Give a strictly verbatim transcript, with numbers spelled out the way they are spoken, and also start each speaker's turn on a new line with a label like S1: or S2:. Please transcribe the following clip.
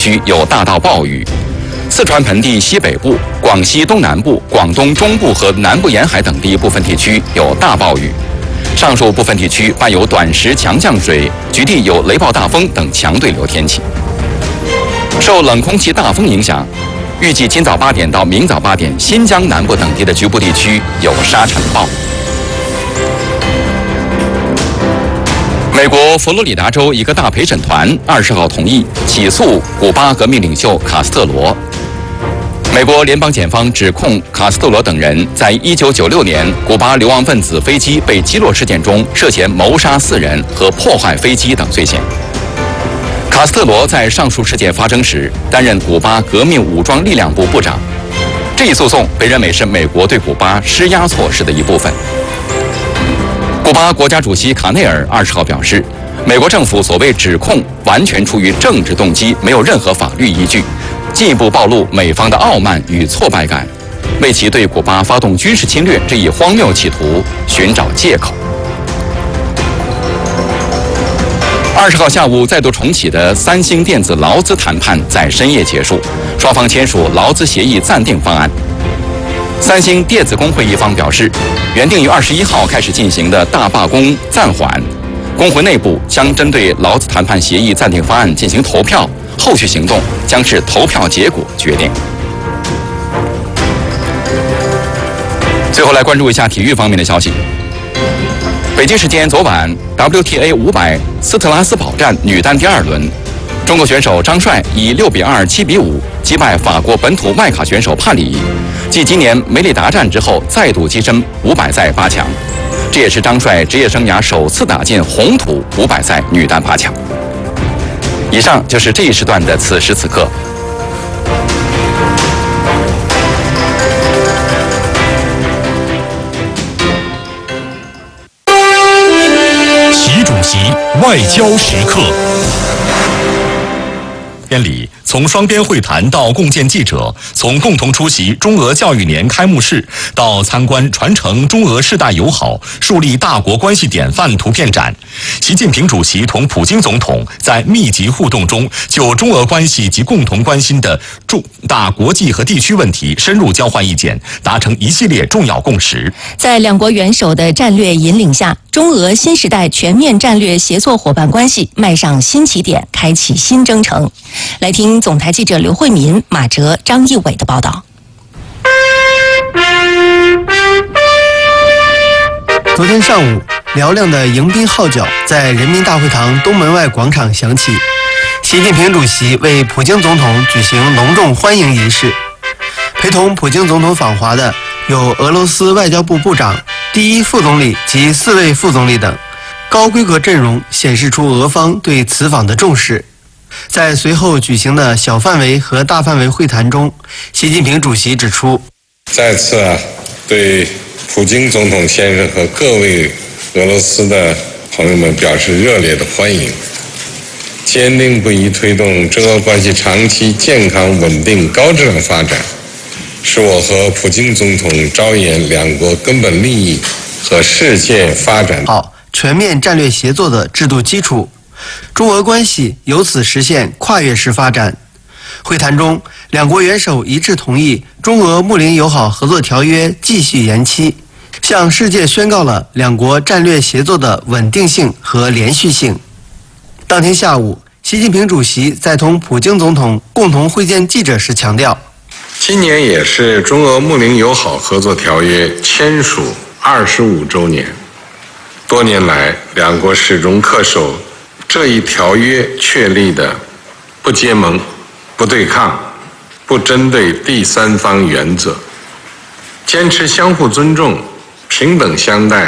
S1: 区有大到暴雨，四川盆地西北部、广西东南部、广东中部和南部沿海等地部分地区有大暴雨。上述部分地区伴有短时强降水，局地有雷暴大风等强对流天气。受冷空气大风影响，预计今早八点到明早八点，新疆南部等地的局部地区有沙尘暴。美国佛罗里达州一个大陪审团二十号同意起诉古巴革命领袖卡斯特罗。美国联邦检方指控卡斯特罗等人在一九九六年古巴流亡分子飞机被击落事件中涉嫌谋杀四人和破坏飞机等罪嫌。卡斯特罗在上述事件发生时担任古巴革命武装力量部部长。这一诉讼被认为是美国对古巴施压措施的一部分。古巴国家主席卡内尔二十号表示，美国政府所谓指控完全出于政治动机，没有任何法律依据，进一步暴露美方的傲慢与挫败感，为其对古巴发动军事侵略这一荒谬企图寻找借口。二十号下午再度重启的三星电子劳资谈判在深夜结束，双方签署劳资协议暂定方案。三星电子工会一方表示，原定于二十一号开始进行的大罢工暂缓，工会内部将针对劳资谈判协议暂定方案进行投票，后续行动将视投票结果决定。最后来关注一下体育方面的消息。北京时间昨晚 W T A 五百斯特拉斯堡站女单第二轮，中国选手张帅以六比二、七比五击败法国本土麦卡选手帕里，继今年梅里达站之后再度跻身五百赛八强，这也是张帅职业生涯首次打进红土五百赛女单八强。以上就是这一时段的此时此刻。
S2: 习主席外交时刻。天里，从双边会谈到共建记者，从共同出席中俄教育年开幕式到参观传承中俄世代友好、树立大国关系典范图片展，习近平主席同普京总统在密集互动中，就中俄关系及共同关心的重大国际和地区问题深入交换意见，达成一系列重要共识。
S3: 在两国元首的战略引领下，中俄新时代全面战略协作伙伴关系迈上新起点，开启新征程。来听总台记者刘慧民、马哲、张义伟的报道。
S4: 昨天上午，嘹亮的迎宾号角在人民大会堂东门外广场响起，习近平主席为普京总统举行隆重欢迎仪式。陪同普京总统访华的有俄罗斯外交部部长、第一副总理及四位副总理等，高规格阵容显示出俄方对此访的重视。在随后举行的小范围和大范围会谈中，习近平主席指出，
S5: 再次啊，对普京总统先生和各位俄罗斯的朋友们表示热烈的欢迎，坚定不移推动中俄关系长期健康、稳定、高质量发展，是我和普京总统着眼两国根本利益和世界发展
S4: 好全面战略协作的制度基础。中俄关系由此实现跨越式发展。会谈中，两国元首一致同意中俄睦邻友好合作条约继续延期，向世界宣告了两国战略协作的稳定性和连续性。当天下午，习近平主席在同普京总统共同会见记者时强调，
S5: 今年也是中俄睦邻友好合作条约签署二十五周年，多年来两国始终恪守这一条约确立的不结盟、不对抗、不针对第三方原则，坚持相互尊重、平等相待、